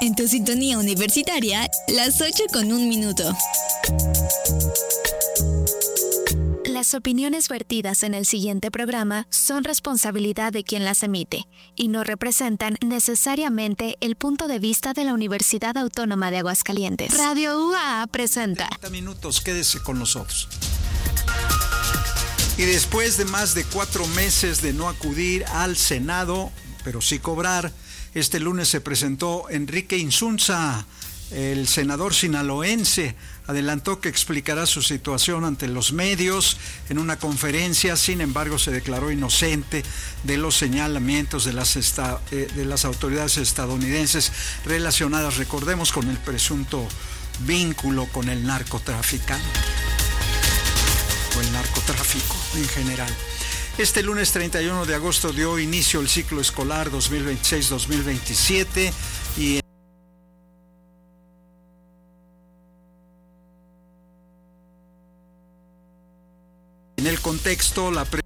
En tu sintonía universitaria, las 8:01. Las opiniones vertidas en el siguiente programa son responsabilidad de quien las emite y no representan necesariamente el punto de vista de la Universidad Autónoma de Aguascalientes. Radio UAA presenta 30 minutos, quédese con nosotros. Y después de más de 4 meses de no acudir al Senado, pero sí cobrar, este lunes se presentó Enrique Insunza. El senador sinaloense adelantó que explicará su situación ante los medios en una conferencia. Sin embargo, se declaró inocente de los señalamientos de las autoridades estadounidenses relacionadas, recordemos, con el presunto vínculo con el narcotráfico o el narcotráfico en general. Este lunes 31 de agosto dio inicio el ciclo escolar 2026-2027 y en el contexto, la